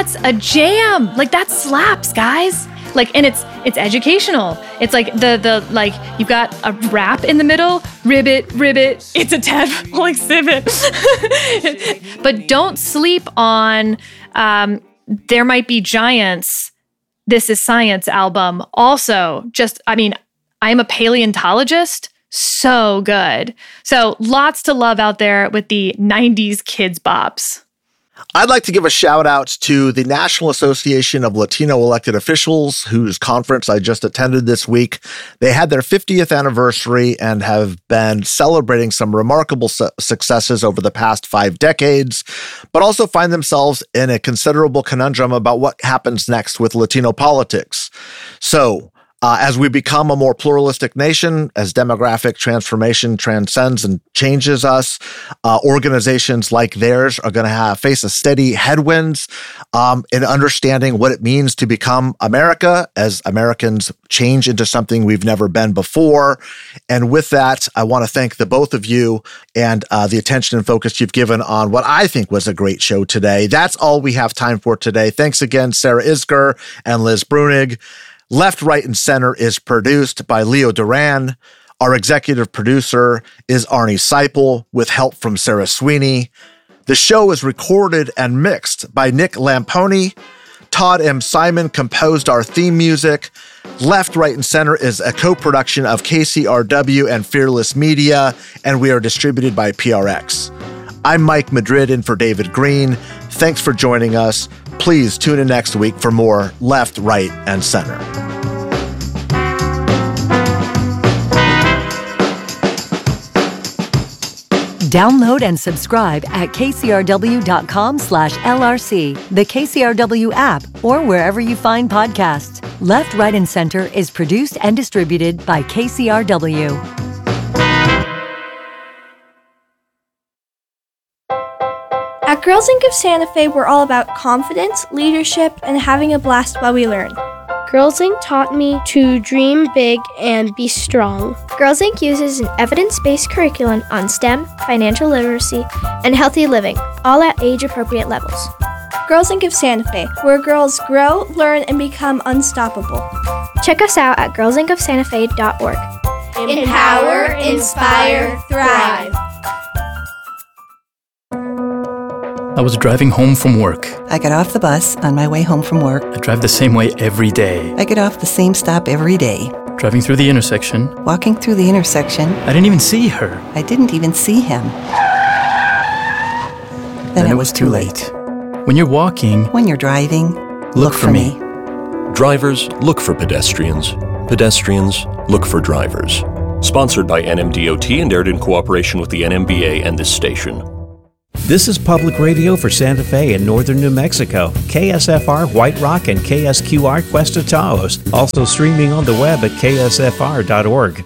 That's a jam. Like, that slaps, guys. Like, and it's educational. It's like the like, you've got a rap in the middle, ribbit. It's a tadpole exhibit. But don't sleep on There Might Be Giants, This Is Science album. Also, I'm a paleontologist. So good. So lots to love out there with the 90s kids bops. I'd like to give a shout out to the National Association of Latino Elected Officials, whose conference I just attended this week. They had their 50th anniversary and have been celebrating some remarkable successes over the past 5 decades, but also find themselves in a considerable conundrum about what happens next with Latino politics. So, as we become a more pluralistic nation, as demographic transformation transcends and changes us, organizations like theirs are going to face a steady headwinds in understanding what it means to become America as Americans change into something we've never been before. And with that, I want to thank the both of you and the attention and focus you've given on what I think was a great show today. That's all we have time for today. Thanks again, Sarah Isgur and Liz Brunig. Left, Right, and Center is produced by Leo Duran. Our executive producer is Arnie Seipel with help from Sarah Sweeney. The show is recorded and mixed by Nick Lamponi. Todd M. Simon composed our theme music. Left, Right, and Center is a co-production of KCRW and Fearless Media, and we are distributed by PRX. I'm Mike Madrid in for David Green. Thanks for joining us. Please tune in next week for more Left, Right, and Center. Download and subscribe at kcrw.com/LRC, the KCRW app, or wherever you find podcasts. Left, Right, and Center is produced and distributed by KCRW. At Girls Inc. of Santa Fe, we're all about confidence, leadership, and having a blast while we learn. Girls Inc. taught me to dream big and be strong. Girls Inc. uses an evidence-based curriculum on STEM, financial literacy, and healthy living, all at age-appropriate levels. Girls Inc. of Santa Fe, where girls grow, learn, and become unstoppable. Check us out at girlsincofsantafe.org. Empower, inspire, thrive. I was driving home from work. I got off the bus on my way home from work. I drive the same way every day. I get off the same stop every day. Driving through the intersection. Walking through the intersection. I didn't even see her. I didn't even see him. Then it was too late. When you're walking. When you're driving. Look for me. Drivers, look for pedestrians. Pedestrians, look for drivers. Sponsored by NMDOT and aired in cooperation with the NMBA and this station. This is public radio for Santa Fe and northern New Mexico, KSFR White Rock and KSQR Cuesta Taos, also streaming on the web at ksfr.org.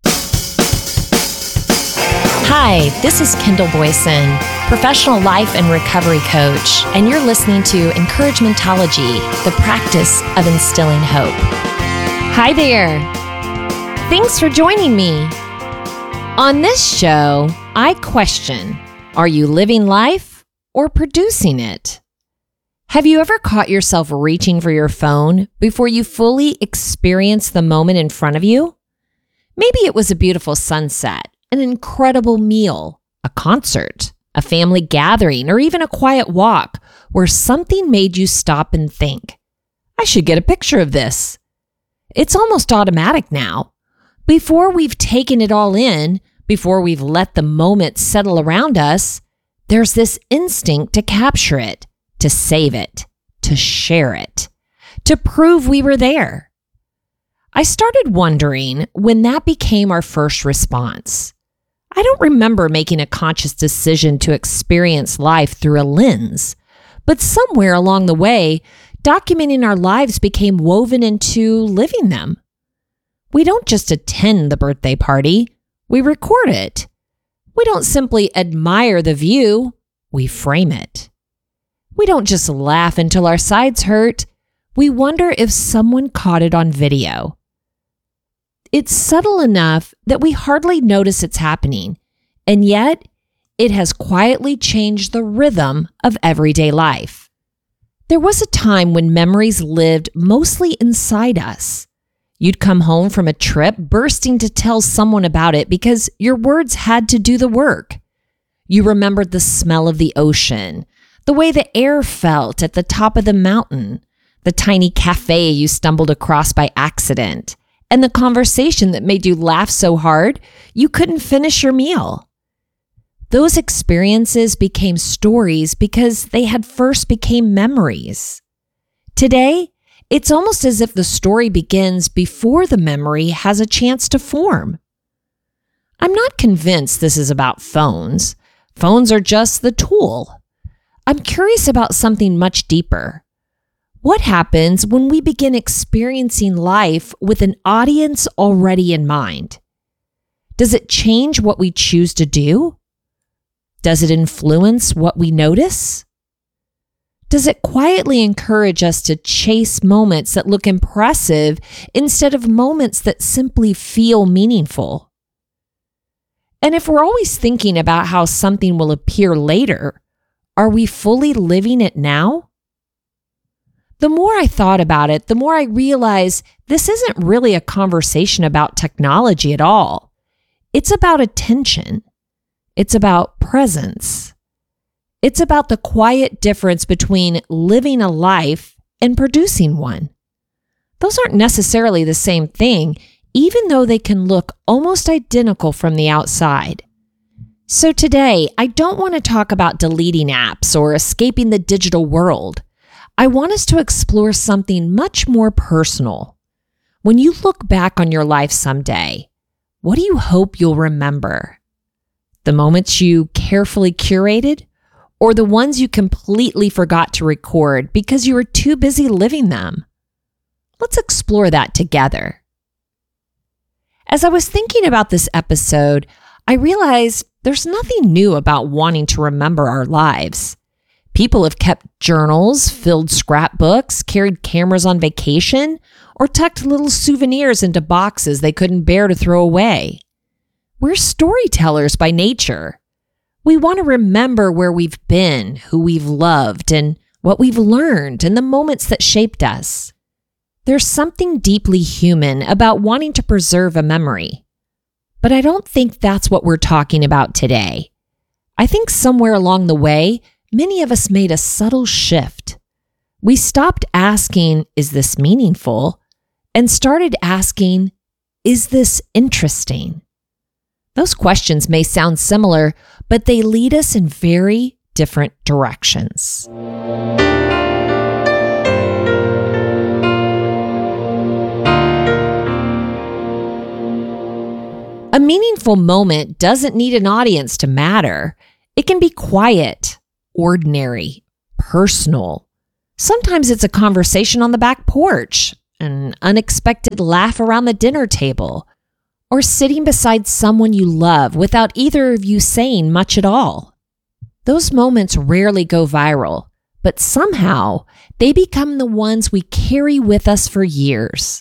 Hi, this is Kendall Boyson, professional life and recovery coach, and you're listening to Encouragementology, the practice of instilling hope. Hi there. Thanks for joining me. On this show, I question, are you living life or producing it? Have you ever caught yourself reaching for your phone before you fully experience the moment in front of you? Maybe it was a beautiful sunset, an incredible meal, a concert, a family gathering, or even a quiet walk where something made you stop and think, I should get a picture of this. It's almost automatic now. Before we've taken it all in, before we've let the moment settle around us, there's this instinct to capture it, to save it, to share it, to prove we were there. I started wondering when that became our first response. I don't remember making a conscious decision to experience life through a lens, but somewhere along the way, documenting our lives became woven into living them. We don't just attend the birthday party. We record it. We don't simply admire the view, we frame it. We don't just laugh until our sides hurt. We wonder if someone caught it on video. It's subtle enough that we hardly notice it's happening, and yet it has quietly changed the rhythm of everyday life. There was a time when memories lived mostly inside us. You'd come home from a trip bursting to tell someone about it because your words had to do the work. You remembered the smell of the ocean, the way the air felt at the top of the mountain, the tiny cafe you stumbled across by accident, and the conversation that made you laugh so hard you couldn't finish your meal. Those experiences became stories because they had first became memories. Today, it's almost as if the story begins before the memory has a chance to form. I'm not convinced this is about phones. Phones are just the tool. I'm curious about something much deeper. What happens when we begin experiencing life with an audience already in mind? Does it change what we choose to do? Does it influence what we notice? Does it quietly encourage us to chase moments that look impressive instead of moments that simply feel meaningful? And if we're always thinking about how something will appear later, are we fully living it now? The more I thought about it, the more I realized this isn't really a conversation about technology at all. It's about attention. It's about presence. It's about the quiet difference between living a life and producing one. Those aren't necessarily the same thing, even though they can look almost identical from the outside. So today, I don't want to talk about deleting apps or escaping the digital world. I want us to explore something much more personal. When you look back on your life someday, what do you hope you'll remember? The moments you carefully curated, or the ones you completely forgot to record because you were too busy living them? Let's explore that together. As I was thinking about this episode, I realized there's nothing new about wanting to remember our lives. People have kept journals, filled scrapbooks, carried cameras on vacation, or tucked little souvenirs into boxes they couldn't bear to throw away. We're storytellers by nature. We want to remember where we've been, who we've loved, and what we've learned, and the moments that shaped us. There's something deeply human about wanting to preserve a memory. But I don't think that's what we're talking about today. I think somewhere along the way, many of us made a subtle shift. We stopped asking, is this meaningful? And started asking, is this interesting? Those questions may sound similar, but they lead us in very different directions. A meaningful moment doesn't need an audience to matter. It can be quiet, ordinary, personal. Sometimes it's a conversation on the back porch, an unexpected laugh around the dinner table, or sitting beside someone you love without either of you saying much at all. Those moments rarely go viral, but somehow they become the ones we carry with us for years.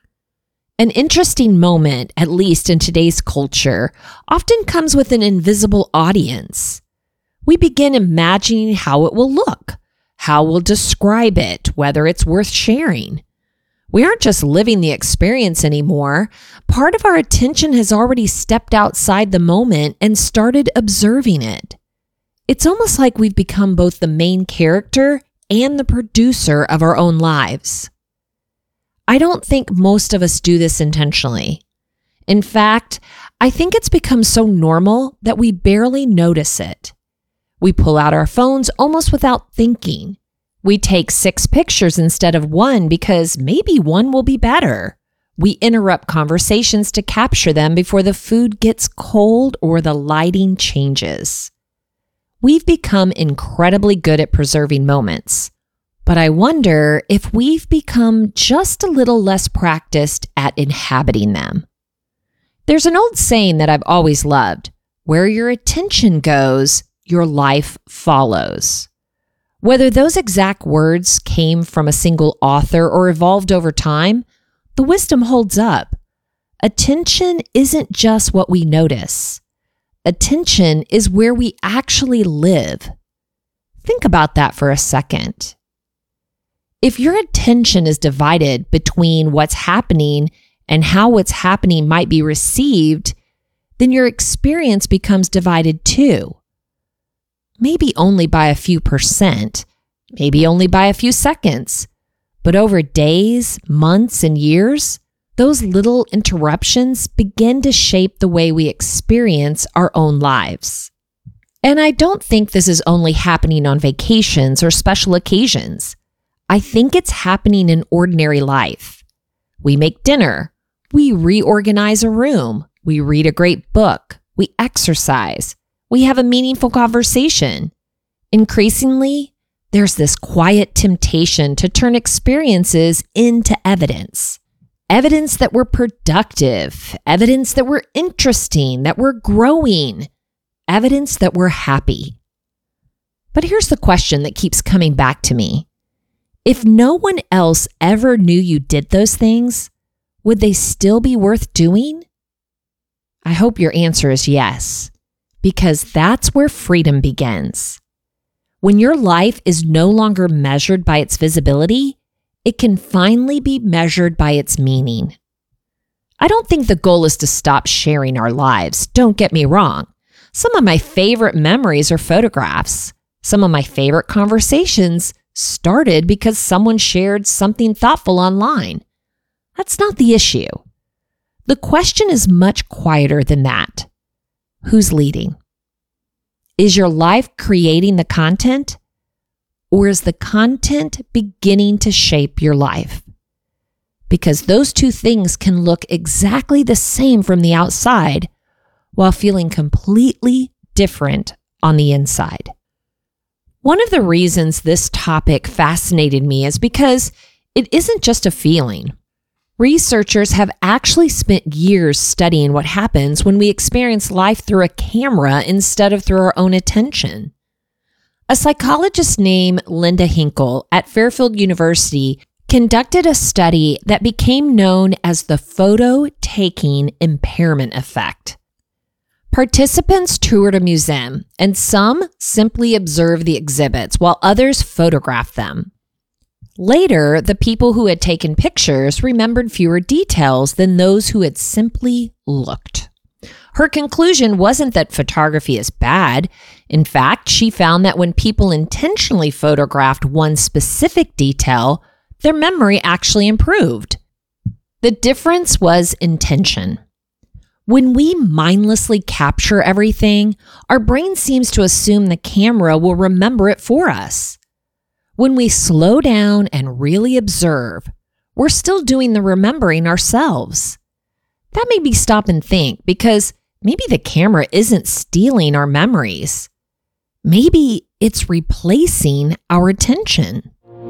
An interesting moment, at least in today's culture, often comes with an invisible audience. We begin imagining how it will look, how we'll describe it, whether it's worth sharing. We aren't just living the experience anymore. Part of our attention has already stepped outside the moment and started observing it. It's almost like we've become both the main character and the producer of our own lives. I don't think most of us do this intentionally. In fact, I think it's become so normal that we barely notice it. We pull out our phones almost without thinking. We take 6 pictures instead of 1 because maybe 1 will be better. We interrupt conversations to capture them before the food gets cold or the lighting changes. We've become incredibly good at preserving moments, but I wonder if we've become just a little less practiced at inhabiting them. There's an old saying that I've always loved: where your attention goes, your life follows. Whether those exact words came from a single author or evolved over time, the wisdom holds up. Attention isn't just what we notice. Attention is where we actually live. Think about that for a second. If your attention is divided between what's happening and how what's happening might be received, then your experience becomes divided too. Maybe only by a few percent, maybe only by a few seconds, but over days, months, and years, those little interruptions begin to shape the way we experience our own lives. And I don't think this is only happening on vacations or special occasions. I think it's happening in ordinary life. We make dinner, we reorganize a room, we read a great book, we exercise, we have a meaningful conversation. Increasingly, there's this quiet temptation to turn experiences into evidence. Evidence that we're productive, evidence that we're interesting, that we're growing, evidence that we're happy. But here's the question that keeps coming back to me. If no one else ever knew you did those things, would they still be worth doing? I hope your answer is yes, because that's where freedom begins. When your life is no longer measured by its visibility, it can finally be measured by its meaning. I don't think the goal is to stop sharing our lives. Don't get me wrong. Some of my favorite memories are photographs. Some of my favorite conversations started because someone shared something thoughtful online. That's not the issue. The question is much quieter than that. Who's leading? Is your life creating the content, or is the content beginning to shape your life? Because those two things can look exactly the same from the outside while feeling completely different on the inside. One of the reasons this topic fascinated me is because it isn't just a feeling. Researchers have actually spent years studying what happens when we experience life through a camera instead of through our own attention. A psychologist named Linda Hinkle at Fairfield University conducted a study that became known as the photo-taking impairment effect. Participants toured a museum, and some simply observed the exhibits while others photographed them. Later, the people who had taken pictures remembered fewer details than those who had simply looked. Her conclusion wasn't that photography is bad. In fact, she found that when people intentionally photographed one specific detail, their memory actually improved. The difference was intention. When we mindlessly capture everything, our brain seems to assume the camera will remember it for us. When we slow down and really observe, we're still doing the remembering ourselves. That made me stop and think, because maybe the camera isn't stealing our memories. Maybe it's replacing our attention.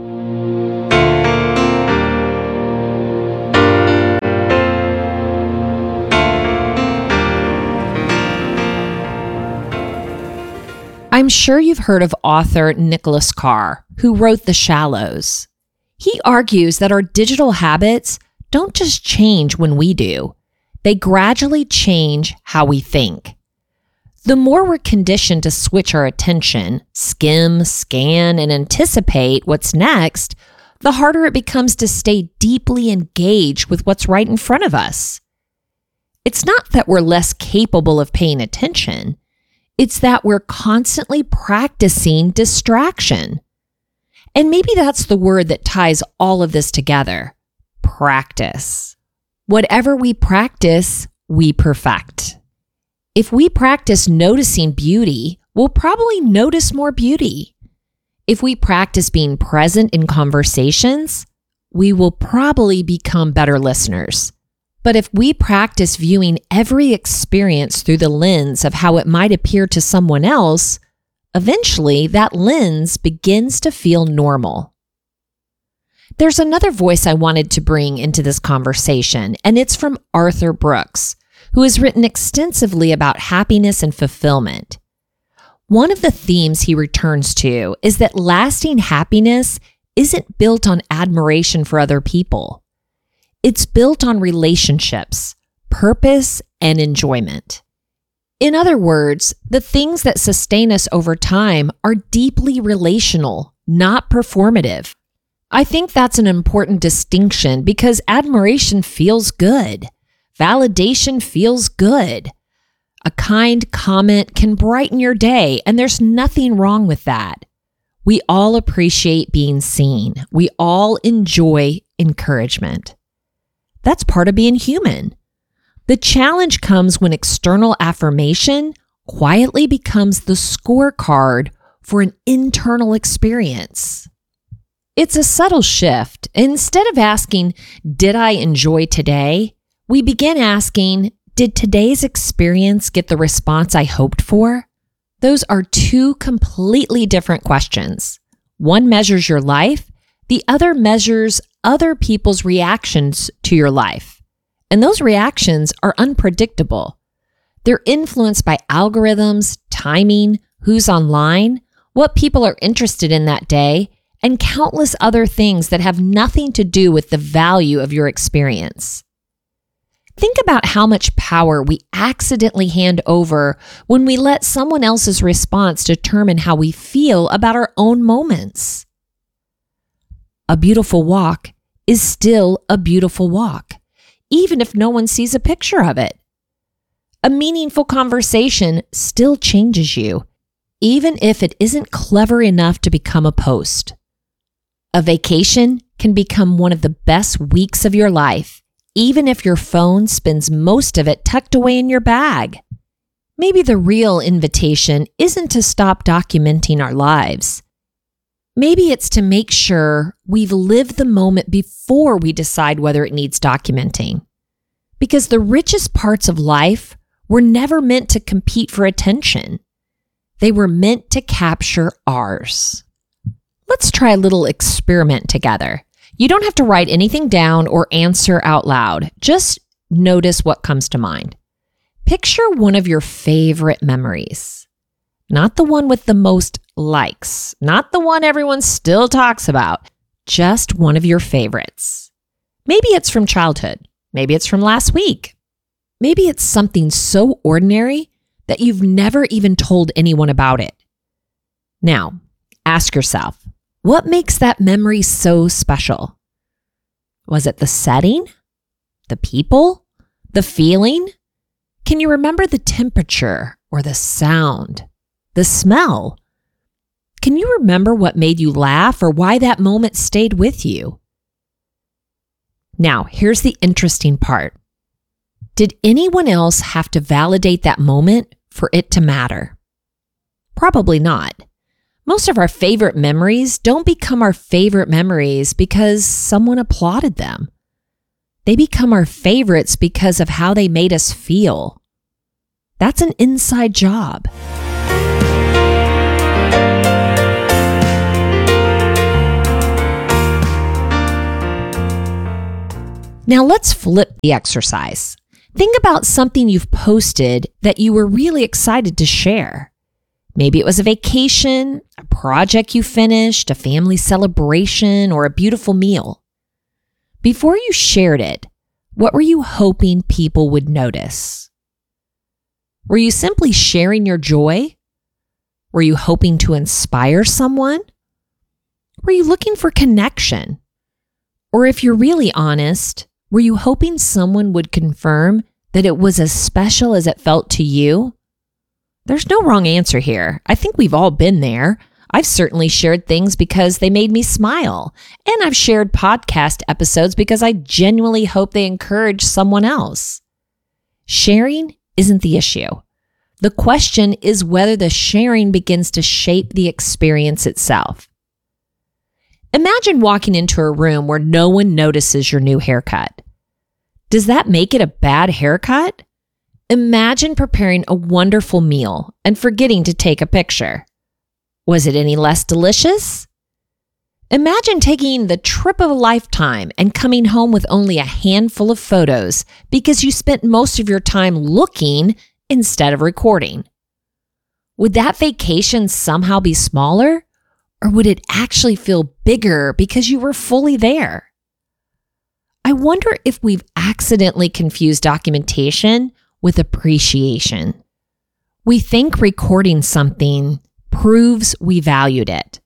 I'm sure you've heard of author Nicholas Carr, who wrote The Shallows. He argues that our digital habits don't just change when we do. They gradually change how we think. The more we're conditioned to switch our attention, skim, scan, and anticipate what's next, the harder it becomes to stay deeply engaged with what's right in front of us. It's not that we're less capable of paying attention. It's that we're constantly practicing distraction. And maybe that's the word that ties all of this together: practice. Whatever we practice, we perfect. If we practice noticing beauty, we'll probably notice more beauty. If we practice being present in conversations, we will probably become better listeners. But if we practice viewing every experience through the lens of how it might appear to someone else, eventually that lens begins to feel normal. There's another voice I wanted to bring into this conversation, and it's from Arthur Brooks, who has written extensively about happiness and fulfillment. One of the themes he returns to is that lasting happiness isn't built on admiration for other people. It's built on relationships, purpose, and enjoyment. In other words, the things that sustain us over time are deeply relational, not performative. I think that's an important distinction because admiration feels good. Validation feels good. A kind comment can brighten your day, and there's nothing wrong with that. We all appreciate being seen. We all enjoy encouragement. That's part of being human. The challenge comes when external affirmation quietly becomes the scorecard for an internal experience. It's a subtle shift. Instead of asking, "Did I enjoy today?" we begin asking, "Did today's experience get the response I hoped for?" Those are two completely different questions. One measures your life, the other measures other people's reactions to your life. And those reactions are unpredictable. They're influenced by algorithms, timing, who's online, what people are interested in that day, and countless other things that have nothing to do with the value of your experience. Think about how much power we accidentally hand over when we let someone else's response determine how we feel about our own moments. A beautiful walk is still a beautiful walk, even if no one sees a picture of it. A meaningful conversation still changes you, even if it isn't clever enough to become a post. A vacation can become one of the best weeks of your life, even if your phone spends most of it tucked away in your bag. Maybe the real invitation isn't to stop documenting our lives. Maybe it's to make sure we've lived the moment before we decide whether it needs documenting. Because the richest parts of life were never meant to compete for attention. They were meant to capture ours. Let's try a little experiment together. You don't have to write anything down or answer out loud. Just notice what comes to mind. Picture one of your favorite memories. Not the one with the most likes. Not the one everyone still talks about. Just one of your favorites. Maybe it's from childhood. Maybe it's from last week. Maybe it's something so ordinary that you've never even told anyone about it. Now, ask yourself, what makes that memory so special? Was it the setting? The people? The feeling? Can you remember the temperature or the sound? The smell? Can you remember what made you laugh or why that moment stayed with you? Now, here's the interesting part. Did anyone else have to validate that moment for it to matter? Probably not. Most of our favorite memories don't become our favorite memories because someone applauded them. They become our favorites because of how they made us feel. That's an inside job. Now let's flip the exercise. Think about something you've posted that you were really excited to share. Maybe it was a vacation, a project you finished, a family celebration, or a beautiful meal. Before you shared it, what were you hoping people would notice? Were you simply sharing your joy? Were you hoping to inspire someone? Were you looking for connection? Or if you're really honest, were you hoping someone would confirm that it was as special as it felt to you? There's no wrong answer here. I think we've all been there. I've certainly shared things because they made me smile. And I've shared podcast episodes because I genuinely hope they encourage someone else. Sharing isn't the issue. The question is whether the sharing begins to shape the experience itself. Imagine walking into a room where no one notices your new haircut. Does that make it a bad haircut? Imagine preparing a wonderful meal and forgetting to take a picture. Was it any less delicious? Imagine taking the trip of a lifetime and coming home with only a handful of photos because you spent most of your time looking instead of recording. Would that vacation somehow be smaller? Or would it actually feel bigger because you were fully there? I wonder if we've accidentally confused documentation with appreciation. We think recording something proves we valued it,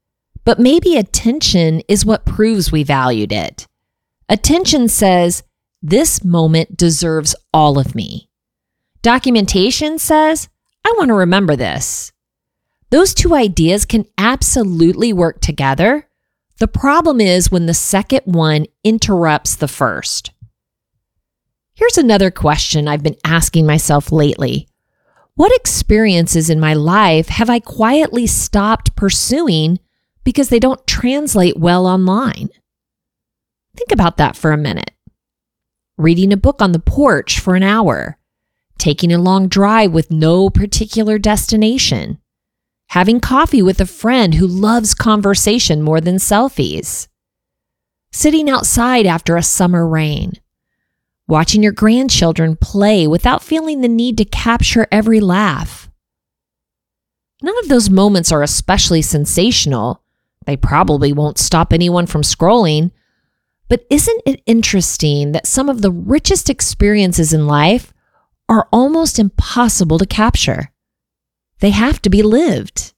But maybe attention is what proves we valued it. Attention says, this moment deserves all of me. Documentation says, I want to remember this. Those two ideas can absolutely work together. The problem is when the second one interrupts the first. Here's another question I've been asking myself lately. What experiences in my life have I quietly stopped pursuing because they don't translate well online? Think about that for a minute. Reading a book on the porch for an hour, taking a long drive with no particular destination, having coffee with a friend who loves conversation more than selfies, sitting outside after a summer rain, watching your grandchildren play without feeling the need to capture every laugh. None of those moments are especially sensational. They probably won't stop anyone from scrolling. But isn't it interesting that some of the richest experiences in life are almost impossible to capture? They have to be lived.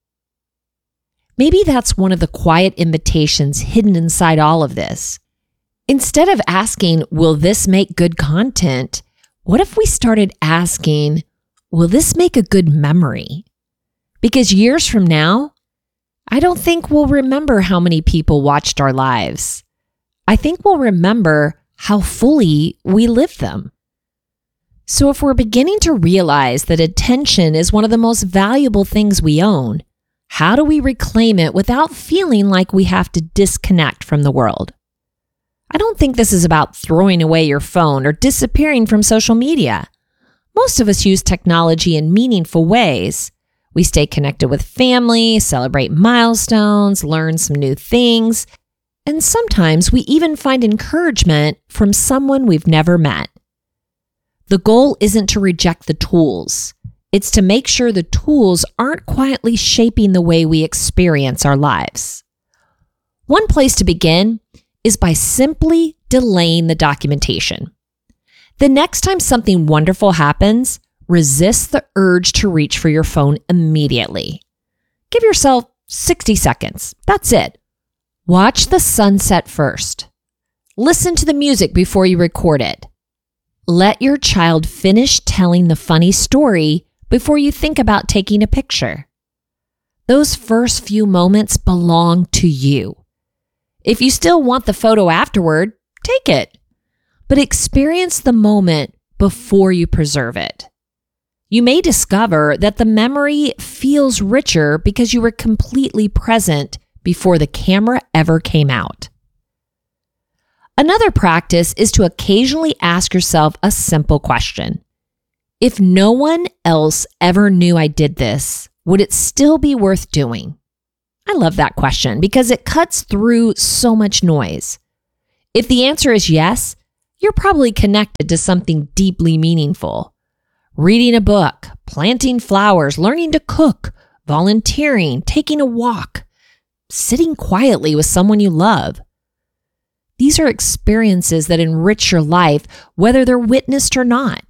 Maybe that's one of the quiet invitations hidden inside all of this. Instead of asking, will this make good content? What if we started asking, will this make a good memory? Because years from now, I don't think we'll remember how many people watched our lives. I think we'll remember how fully we lived them. So if we're beginning to realize that attention is one of the most valuable things we own, how do we reclaim it without feeling like we have to disconnect from the world? I don't think this is about throwing away your phone or disappearing from social media. Most of us use technology in meaningful ways. We stay connected with family, celebrate milestones, learn some new things, and sometimes we even find encouragement from someone we've never met. The goal isn't to reject the tools. It's to make sure the tools aren't quietly shaping the way we experience our lives. One place to begin is by simply delaying the documentation. The next time something wonderful happens, resist the urge to reach for your phone immediately. Give yourself 60 seconds. That's it. Watch the sunset first. Listen to the music before you record it. Let your child finish telling the funny story before you think about taking a picture. Those first few moments belong to you. If you still want the photo afterward, take it. But experience the moment before you preserve it. You may discover that the memory feels richer because you were completely present before the camera ever came out. Another practice is to occasionally ask yourself a simple question. If no one else ever knew I did this, would it still be worth doing? I love that question because it cuts through so much noise. If the answer is yes, you're probably connected to something deeply meaningful. Reading a book, planting flowers, learning to cook, volunteering, taking a walk, sitting quietly with someone you love. These are experiences that enrich your life, whether they're witnessed or not.